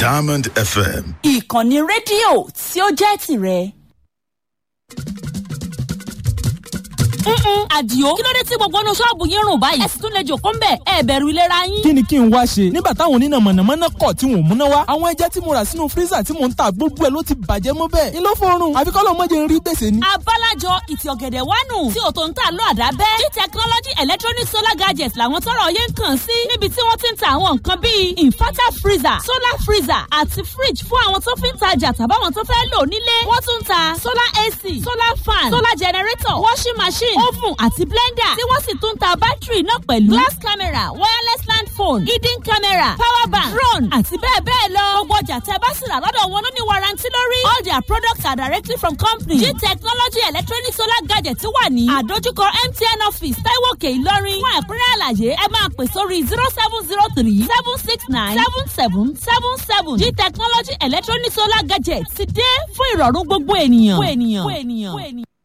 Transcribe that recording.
Diamond FM. Ìkànnì rédíò tí ó jẹ́ tìrẹ. Àdìó kí ló dé tí gbogbo ọ̀nà ṣọ́ọ̀bù yín rùn báyìí? Ẹ sì tún lè jòkó ńbẹ̀ ẹ bẹ̀rù ìlera yín. Kí ni kí n wá ṣe nígbà táwọn oníná mọ̀nàmọ́ná kọ̀ tí wọ́n múná wá? Àwọn ẹja tí mo rà sínú fírísà tí mò ń ta gbogbo ẹ̀ ló ti bàjẹ́ mọ́ bẹ́ẹ̀. Ni ló fọrùn àfi kọ́ ló mọ̀ jẹ́ ń rí gbèsè ni. Abálájọ ìtì ọ̀gẹ̀dẹ̀ wánu tí òtò ń tà lọ àdábẹ́. G-Technology Electronic Solar Gadgets làwọn tọrọ yẹn ń kàn sí níbi tí wọ́n ti ń ta àwọn nǹkan bíi inverter freezer, solar freezer àti fridge fún àwọn tó fi ń tajà tàbáwọn tó fẹ́ lò nílé. Wọ́n tún ń ta solar AC, solar fan, solar generator, washing machine, oven àti blender tí wọ́n sì tún ta bátìrì náà pẹ̀lú glass camera, wireless land phone, hidden camera, power bank, drone àti bẹ́ẹ̀ bẹ́ẹ̀ lọ. Gbogbo ọjà tẹ́ bá sì rà lọ́dọ̀ wọn ló ní warranty lórí. All their products are directly from company. G-Technology Electronic Solar Gadgets wà ní àdójúkọ MTN office Taiwo Òkè Ìlọrin. Fún ẹ̀kúnrẹ́ àlàyé ẹ máa pè sórí 0703 769 7777. G-Technology Electronic Solar Gadgets ti dé fún ìrọ̀rùn gbogbo ènìyàn.